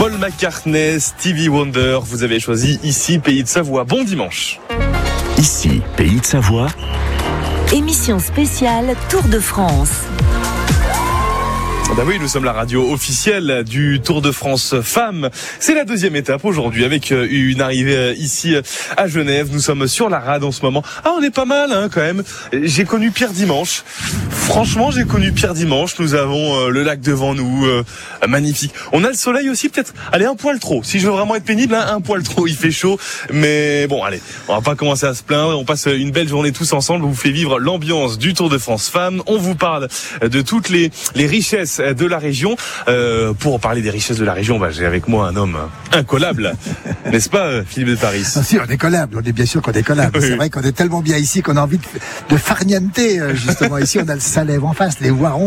Paul McCartney, Stevie Wonder, vous avez choisi Ici, Pays de Savoie. Bon dimanche. Ici, Pays de Savoie. Émission spéciale Tour de France. Ben oui, nous sommes la radio officielle du Tour de France Femmes. C'est la deuxième étape aujourd'hui avec une arrivée ici à Genève. Nous sommes sur la rade en ce moment. Ah, on est pas mal quand même. J'ai connu Pierre Dimanche. Franchement, j'ai connu Pierre Dimanche. Nous avons le lac devant nous. Magnifique. On a le soleil aussi, peut-être. Allez, un poil trop. Si je veux vraiment être pénible, un poil trop. Il fait chaud. Mais bon, allez, on va pas commencer à se plaindre. On passe une belle journée tous ensemble. On vous fait vivre l'ambiance du Tour de France Femmes. On vous parle de toutes les richesses de la région. Pour parler des richesses de la région, j'ai avec moi un homme incollable, n'est-ce pas, Philippe de Paris? Ah, si, on est collable, on est bien sûr qu'on est collable. Oui. C'est vrai qu'on est tellement bien ici qu'on a envie de farnienter, justement. Ici, on a le Salève en face, les Voirons.